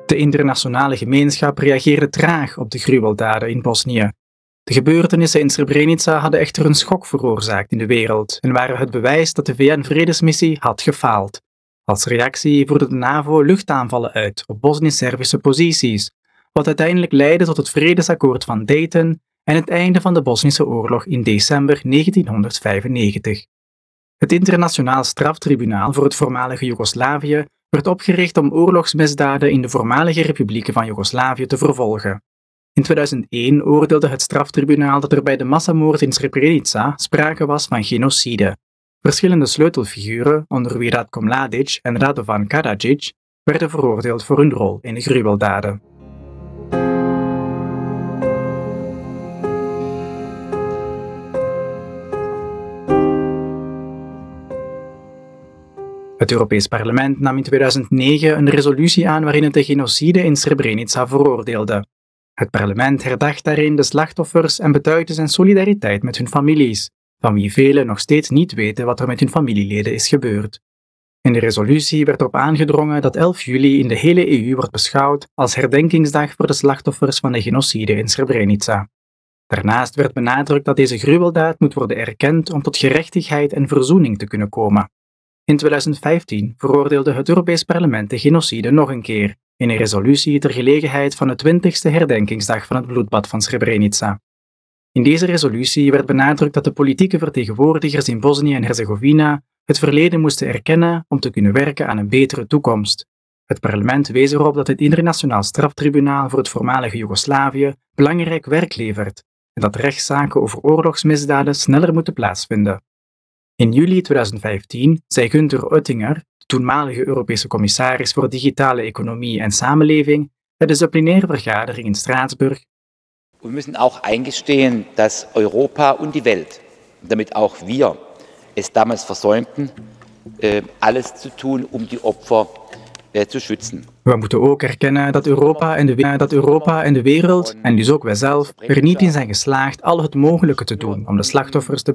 De internationale gemeenschap reageerde traag op de gruweldaden in Bosnië. De gebeurtenissen in Srebrenica hadden echter een schok veroorzaakt in de wereld en waren het bewijs dat de VN-vredesmissie had gefaald. Als reactie voerde de NAVO luchtaanvallen uit op Bosnisch-Servische posities, wat uiteindelijk leidde tot het vredesakkoord van Dayton en het einde van de Bosnische oorlog in december 1995. Het Internationaal Straftribunaal voor het voormalige Joegoslavië werd opgericht om oorlogsmisdaden in de voormalige republieken van Joegoslavië te vervolgen. In 2001 oordeelde het straftribunaal dat er bij de massamoord in Srebrenica sprake was van genocide. Verschillende sleutelfiguren, onder wie Ratko Mladic en Radovan Karadzic, werden veroordeeld voor hun rol in de gruweldaden. Het Europees Parlement nam in 2009 een resolutie aan waarin het de genocide in Srebrenica veroordeelde. Het parlement herdacht daarin de slachtoffers en betuigde zijn solidariteit met hun families, van wie velen nog steeds niet weten wat er met hun familieleden is gebeurd. In de resolutie werd erop aangedrongen dat 11 juli in de hele EU wordt beschouwd als herdenkingsdag voor de slachtoffers van de genocide in Srebrenica. Daarnaast werd benadrukt dat deze gruweldaad moet worden erkend om tot gerechtigheid en verzoening te kunnen komen. In 2015 veroordeelde het Europees Parlement de genocide nog een keer, in een resolutie ter gelegenheid van de 20e herdenkingsdag van het bloedbad van Srebrenica. In deze resolutie werd benadrukt dat de politieke vertegenwoordigers in Bosnië en Herzegovina het verleden moesten erkennen om te kunnen werken aan een betere toekomst. Het parlement wees erop dat het Internationaal Straftribunaal voor het voormalige Joegoslavië belangrijk werk levert en dat rechtszaken over oorlogsmisdaden sneller moeten plaatsvinden. In juli 2015 zei Günther Oettinger, de toenmalige Europese commissaris voor digitale economie en samenleving, tijdens de plenaire vergadering in Straatsburg: Wir müssen auch eingestehen, dass Europa und die Welt, damit auch wir, es damals versäumten, alles zu tun, um die Opfer zu schützen. We moeten ook erkennen dat Europa en de wereld, en dus ook wij zelf, er niet in zijn geslaagd al het mogelijke te doen om de slachtoffers te